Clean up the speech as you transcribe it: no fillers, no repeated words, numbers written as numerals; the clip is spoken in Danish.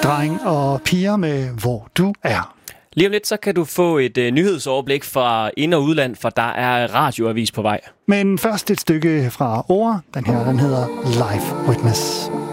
dreng og piger med Hvor du er. Lige om lidt, så kan du få et nyhedsoverblik fra ind- og udland, for der er radioavis på vej. Men først et stykke fra Ora. Den her, den hedder Life Witness.